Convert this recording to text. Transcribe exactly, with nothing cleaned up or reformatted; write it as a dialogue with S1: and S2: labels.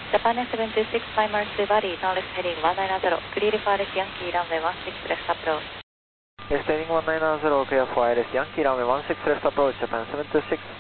S1: Japan seven two six, five miles to Bali, turn left heading one nine zero, clear for I L S Yankee, runway one six left approach.
S2: Yes, heading one nine zero, clear for I L S Yankee, runway one six left approach, Japan seven two six.